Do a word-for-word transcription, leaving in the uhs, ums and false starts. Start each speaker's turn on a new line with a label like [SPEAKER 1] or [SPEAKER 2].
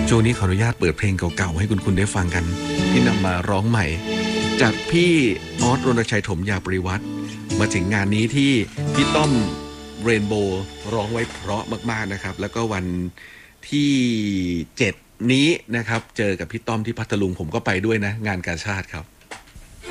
[SPEAKER 1] ช่วงนี้ขออนุญาตเปิดเพลงเก่าๆให้คุณคุณได้ฟังกันที่นำมาร้องใหม่จากพี่ออสรณชัยถมยาปริวัติมาถึงงานนี้ที่พี่ต้อมเรนโบว์ร้องไว้เพราะมากๆนะครับแล้วก็วันที่เจ็ดนี้นะครับเจอกับพี่ต้อมที่พัทลุงผมก็ไปด้วยนะงานกาชาดครับ